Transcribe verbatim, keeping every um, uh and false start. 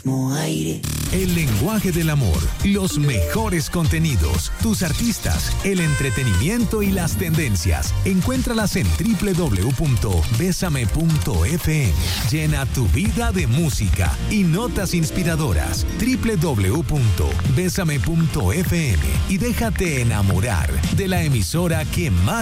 mismo aire. El lenguaje del amor, los mejores contenidos, tus artistas, el entretenimiento y las tendencias. Encuéntralas en doble u doble u doble u punto besame punto efe eme. Llena tu vida de música y notas inspiradoras. doble u doble u doble u punto besame punto efe eme y déjate enamorar de la emisora que más